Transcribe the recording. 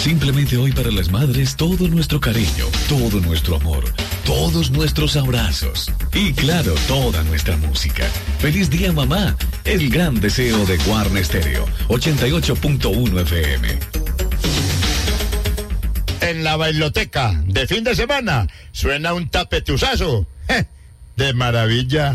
Simplemente hoy para las madres todo nuestro cariño, todo nuestro amor, todos nuestros abrazos y claro, toda nuestra música. ¡Feliz día, mamá! El gran deseo de Guarne Stereo, 88.1 FM. En la bailoteca de fin de semana suena un tapetuzazo de maravilla.